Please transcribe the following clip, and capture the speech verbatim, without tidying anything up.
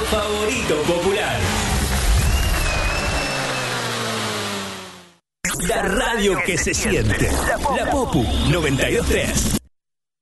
favorito popular. La radio que se siente. La Popu noventa y dos punto tres.